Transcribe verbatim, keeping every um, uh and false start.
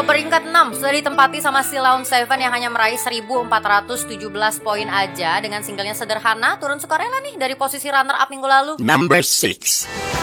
Ke peringkat enam sudah ditempati sama Sheila on Seven yang hanya meraih seribu empat ratus tujuh belas poin aja dengan singlenya Sederhana, turun sukarela nih dari posisi runner up minggu lalu. Number six.